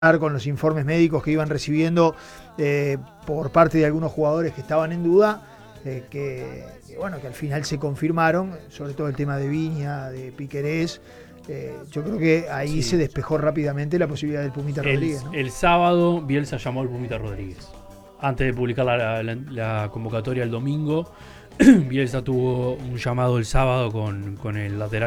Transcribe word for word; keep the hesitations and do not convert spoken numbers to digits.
con los informes médicos que iban recibiendo eh, por parte de algunos jugadores que estaban en duda, eh, que, que bueno, que al final se confirmaron, sobre todo el tema de Viña, de Piquerés. Eh, yo creo que ahí sí se despejó rápidamente la posibilidad del Pumita el, Rodríguez, ¿no? El sábado Bielsa llamó al Pumita Rodríguez. Antes de publicar la, la, la convocatoria el domingo, Bielsa tuvo un llamado el sábado con, con el lateral